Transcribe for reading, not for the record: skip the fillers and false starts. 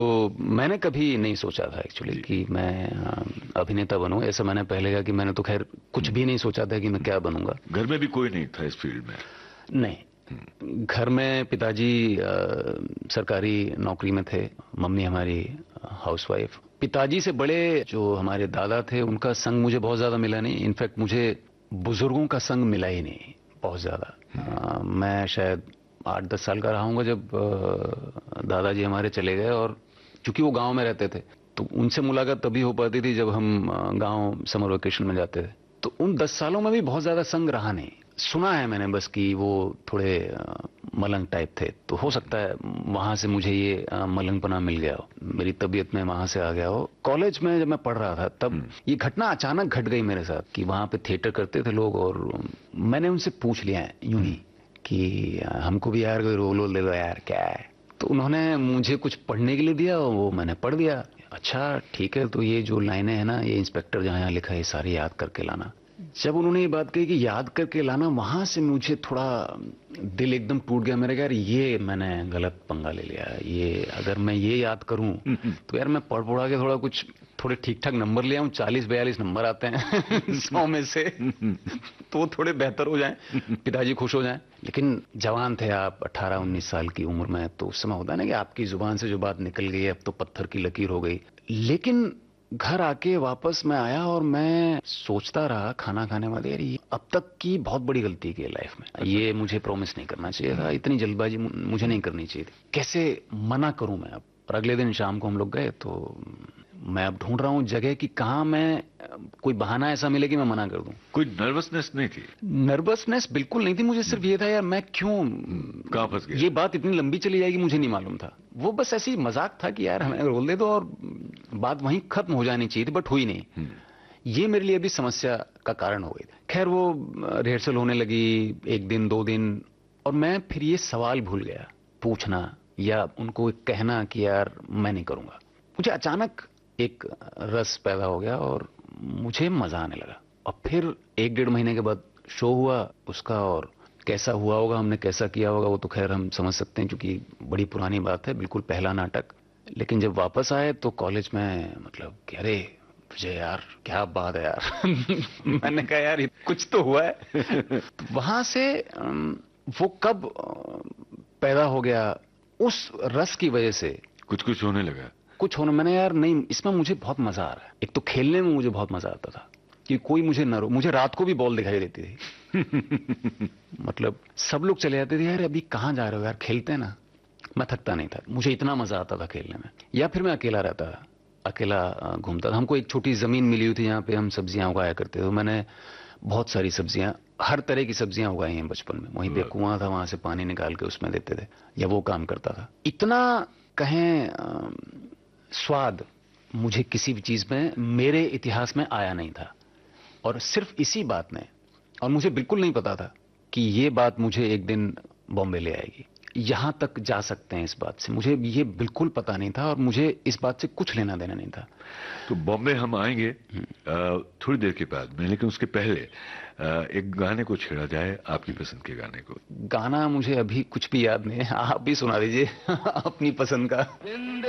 तो मैंने कभी नहीं सोचा था एक्चुअली कि मैं अभिनेता बनूं। ऐसा मैंने पहले कहा कि मैंने तो खैर कुछ भी नहीं सोचा था कि मैं क्या बनूंगा। घर में भी कोई नहीं था इस फील्ड में? नहीं, घर में पिताजी सरकारी नौकरी में थे, मम्मी हमारी हाउसवाइफ। पिताजी से बड़े जो हमारे दादा थे उनका संग मुझे बहुत ज्यादा मिला नहीं। इनफैक्ट मुझे बुजुर्गों का संग मिला ही नहीं बहुत ज्यादा। मैं शायद 8-10 साल का रहा हूँगा जब दादाजी हमारे चले गए, और क्योंकि वो गांव में रहते थे तो उनसे मुलाकात तभी हो पाती थी जब हम गांव समर वेकेशन में जाते थे। तो उन 10 सालों में भी बहुत ज्यादा संग रहा नहीं। सुना है मैंने बस कि वो थोड़े मलंग टाइप थे, तो हो सकता है वहां से मुझे ये मलंगपना मिल गया हो, मेरी तबीयत में वहां से आ गया हो। कॉलेज में जब मैं पढ़ रहा था तब ये घटना अचानक घट गई मेरे साथ कि वहां पे थिएटर करते थे लोग, और मैंने उनसे पूछ लिया यूं ही कि हमको भी यार कोई रोल वोल दे दो यार, क्या है। तो उन्होंने मुझे कुछ पढ़ने के लिए दिया और वो मैंने पढ़ दिया। अच्छा ठीक है, तो ये जो लाइनें हैं ना, ये इंस्पेक्टर जहाँ यहाँ लिखा है ये सारी याद करके लाना। जब उन्होंने ये बात कही कि याद करके लाना, वहां से मुझे थोड़ा दिल एकदम टूट गया मेरा। यार ये मैंने गलत पंगा ले लिया, ये अगर मैं ये याद करूं तो यार मैं पढ़ पढ़ा के थोड़े ठीक ठाक नंबर ले आऊं। 40-42 नंबर आते हैं 100 में से, तो थोड़े बेहतर हो जाएं, पिताजी खुश हो जाएं। लेकिन जवान थे आप, 18-19 साल की उम्र में, तो उस समय होता है ना कि आपकी जुबान से जो बात निकल गई अब तो पत्थर की लकीर हो गई। लेकिन घर आके वापस मैं आया और मैं सोचता रहा खाना खाने वाले, यार ये अब तक की बहुत बड़ी गलती की है लाइफ में। ये मुझे प्रॉमिस नहीं करना चाहिए था, इतनी जल्दबाजी मुझे नहीं करनी चाहिए थी। कैसे मना करूं मैं अब। और अगले दिन शाम को हम लोग गए तो मैं अब ढूंढ रहा हूं जगह कि कहां मैं कोई बहाना ऐसा मिले कि मैं मना कर दूं। कोई नर्वसनेस नहीं थी? नर्वसनेस बिल्कुल नहीं थी। मुझे सिर्फ ये था यार मैं क्यों, कहां फंस गया? ये बात इतनी लंबी चली जाएगी मुझे नहीं मालूम था। वो बस ऐसी मजाक था कि यार हमें रोल दे दो और बात वहीं खत्म हो जानी चाहिए थी, बट हुई नहीं। ये मेरे लिए भी समस्या का कारण हो गई। खैर वो रिहर्सल होने लगी, 1 दिन 2 दिन, और मैं फिर ये सवाल भूल गया पूछना या उनको कहना कि यार मैं नहीं करूंगा। मुझे अचानक एक रस पैदा हो गया और मुझे मजा आने लगा। और फिर 1-1.5 महीने के बाद शो हुआ उसका, और कैसा हुआ होगा, हमने कैसा किया होगा, वो तो खैर हम समझ सकते हैं क्योंकि बड़ी पुरानी बात है, बिल्कुल पहला नाटक। लेकिन जब वापस आए तो कॉलेज में मतलब कि अरे विजय यार क्या बात है यार मैंने कहा यार कुछ तो हुआ है। तो वहां से वो कब पैदा हो गया, उस रस की वजह से कुछ कुछ होने लगा। कुछ होना, मैंने यार नहीं, इसमें मुझे बहुत मजा आ रहा है। एक तो खेलने में मुझे बहुत मजा आता था कि कोई मुझे न रो। मुझे रात को भी बॉल दिखाई देती थी मतलब सब लोग चले जाते थे, यार अभी कहाँ जा रहे हो यार, खेलते हैं ना। मैं थकता नहीं था, मुझे इतना मजा आता था खेलने में। या फिर मैं अकेला रहता था, अकेला घूमता था। हमको एक छोटी जमीन मिली हुई थी जहाँ पे हम सब्जियां उगाया करते थे। तो मैंने बहुत सारी सब्जियां, हर तरह की सब्जियां उगाई हैं बचपन में। वहीं पे कुआं था, वहां से पानी निकाल के उसमें देते थे, या वो काम करता था। इतना कहें स्वाद मुझे किसी भी चीज में मेरे इतिहास में आया नहीं था। और सिर्फ इसी बात ने, और मुझे बिल्कुल नहीं पता था कि ये बात मुझे एक दिन बॉम्बे ले आएगी, यहां तक जा सकते हैं इस बात से, मुझे ये बिल्कुल पता नहीं था और मुझे इस बात से कुछ लेना देना नहीं था। तो बॉम्बे हम आएंगे थोड़ी देर के बाद में, लेकिन उसके पहले एक गाने को छेड़ा जाए, आपकी पसंद के गाने को। गाना मुझे अभी कुछ भी याद नहीं है, आप भी सुना दीजिए अपनी पसंद का।